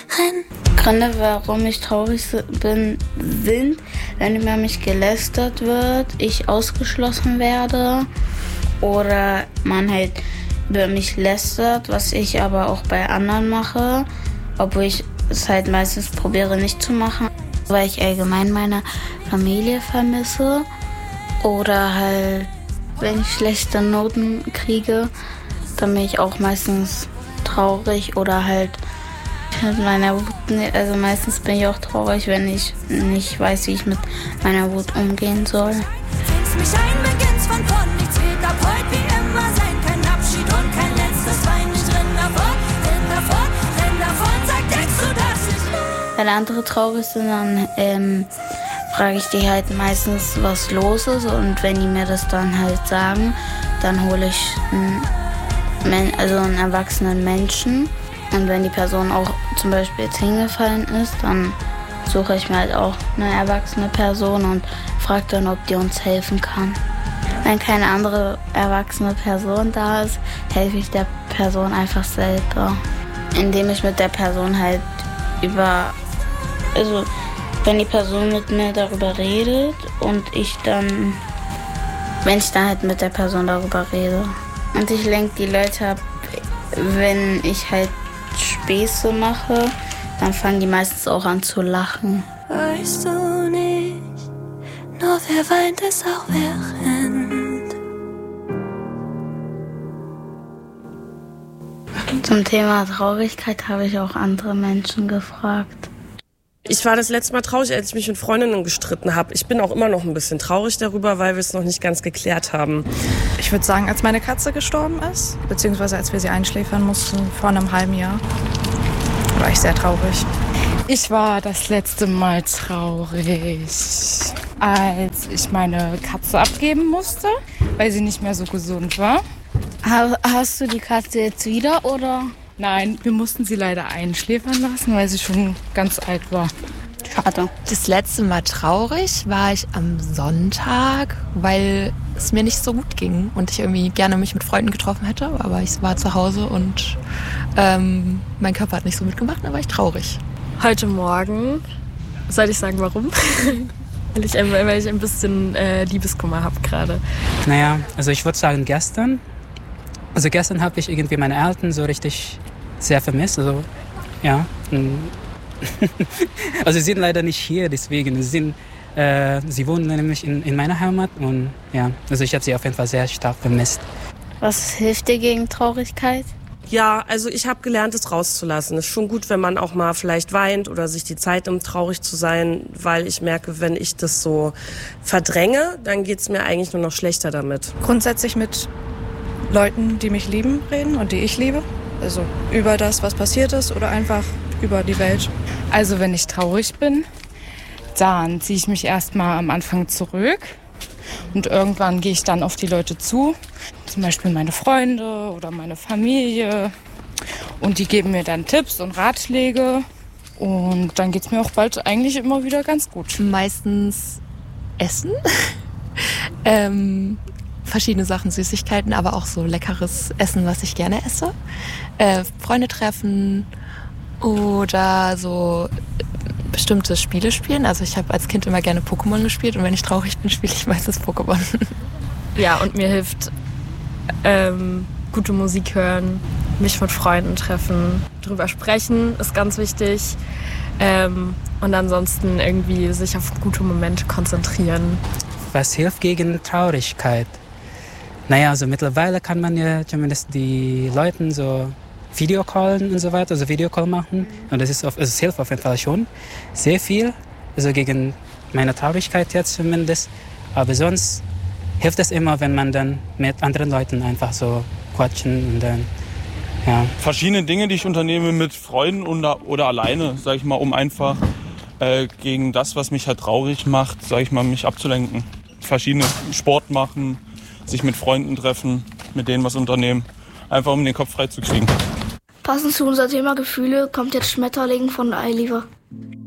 Gründe, warum ich traurig bin, sind, wenn über mich gelästert wird, ich ausgeschlossen werde oder man halt über mich lästert, was ich aber auch bei anderen mache, obwohl ich es halt meistens probiere nicht zu machen, weil ich allgemein meine Familie vermisse oder halt, wenn ich schlechte Noten kriege, dann bin ich auch meistens traurig oder halt mit meiner Wut, also meistens bin ich auch traurig, wenn ich nicht weiß, wie ich mit meiner Wut umgehen soll. Mich ein, beginnt's von vorn, nichts wird ab heute wie immer sein. Kein Abschied und kein letztes Wein, ich renn davon, sag, denkst du das nicht? Wenn andere traurig sind, dann frage ich die halt meistens, was los ist, und wenn die mir das dann halt sagen, dann hole ich einen erwachsenen Menschen. Und wenn die Person auch zum Beispiel jetzt hingefallen ist, dann suche ich mir halt auch eine erwachsene Person und frage dann, ob die uns helfen kann. Wenn keine andere erwachsene Person da ist, helfe ich der Person einfach selber. Indem ich mit der Person halt wenn die Person mit mir darüber redet und wenn ich dann halt mit der Person darüber rede. Und ich lenke die Leute ab, wenn ich halt Späße mache, dann fangen die meistens auch an zu lachen. Weißt du nicht, nur wer weint, ist auch wer rennt. Zum Thema Traurigkeit habe ich auch andere Menschen gefragt. Ich war das letzte Mal traurig, als ich mich mit Freundinnen gestritten habe. Ich bin auch immer noch ein bisschen traurig darüber, weil wir es noch nicht ganz geklärt haben. Ich würde sagen, als meine Katze gestorben ist, beziehungsweise als wir sie einschläfern mussten vor einem halben Jahr, war ich sehr traurig. Ich war das letzte Mal traurig, als ich meine Katze abgeben musste, weil sie nicht mehr so gesund war. Hast du die Katze jetzt wieder, oder? Nein, wir mussten sie leider einschläfern lassen, weil sie schon ganz alt war. Schade. Das letzte Mal traurig war ich am Sonntag, weil es mir nicht so gut ging und ich irgendwie gerne mich mit Freunden getroffen hätte, aber ich war zu Hause und mein Körper hat nicht so mitgemacht, dann war ich traurig. Heute Morgen, soll ich sagen warum? weil ich ein bisschen Liebeskummer habe gerade. Naja, also ich würde sagen gestern. Also gestern habe ich irgendwie meine Eltern so richtig sehr vermisst. Also, ja. Also sie sind leider nicht hier, deswegen. Sie wohnen nämlich in meiner Heimat. Und ja, also ich habe sie auf jeden Fall sehr stark vermisst. Was hilft dir gegen Traurigkeit? Ja, also ich habe gelernt, es rauszulassen. Es ist schon gut, wenn man auch mal vielleicht weint oder sich die Zeit nimmt, traurig zu sein, weil ich merke, wenn ich das so verdränge, dann geht's mir eigentlich nur noch schlechter damit. Grundsätzlich mit Leuten, die mich lieben, reden und die ich liebe. Also über das, was passiert ist oder einfach über die Welt. Also wenn ich traurig bin, dann ziehe ich mich erstmal am Anfang zurück und irgendwann gehe ich dann auf die Leute zu. Zum Beispiel meine Freunde oder meine Familie. Und die geben mir dann Tipps und Ratschläge. Und dann geht es mir auch bald eigentlich immer wieder ganz gut. Meistens Essen. Verschiedene Sachen, Süßigkeiten, aber auch so leckeres Essen, was ich gerne esse. Freunde treffen oder so bestimmte Spiele spielen. Also ich habe als Kind immer gerne Pokémon gespielt und wenn ich traurig bin, spiele ich meistens Pokémon. Ja, und mir hilft gute Musik hören, mich mit Freunden treffen, drüber sprechen ist ganz wichtig. Und ansonsten irgendwie sich auf gute Momente konzentrieren. Was hilft gegen Traurigkeit? Naja, also mittlerweile kann man ja zumindest die Leuten so Videocallen und so weiter, also Videocall machen. Und es hilft auf jeden Fall schon sehr viel, also gegen meine Traurigkeit jetzt zumindest. Aber sonst hilft es immer, wenn man dann mit anderen Leuten einfach so quatschen und dann, ja. Verschiedene Dinge, die ich unternehme mit Freunden oder alleine, sag ich mal, um einfach gegen das, was mich halt traurig macht, sag ich mal, mich abzulenken. Verschiedene Sport machen, sich mit Freunden treffen, mit denen was unternehmen, einfach um den Kopf frei zu kriegen. Passend zu unser Thema Gefühle kommt jetzt Schmetterling von Eiliver.